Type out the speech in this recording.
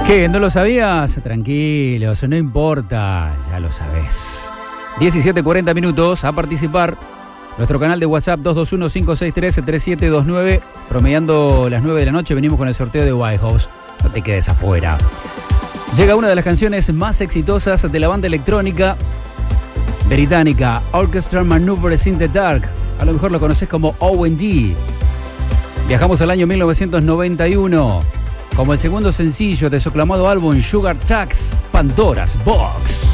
¿Qué? ¿No lo sabías? Tranquilos, no importa, ya lo sabés. 17:40 minutos a participar. Nuestro canal de WhatsApp 221-563-3729. Promediando las 9 de la noche venimos con el sorteo de White House. No te quedes afuera. Llega una de las canciones más exitosas de la banda electrónica británica, Orchestral Maneuvers in the Dark. A lo mejor lo conoces como OMG. Viajamos al año 1991 como el segundo sencillo de su aclamado álbum Sugar Tax, Pandora's Box.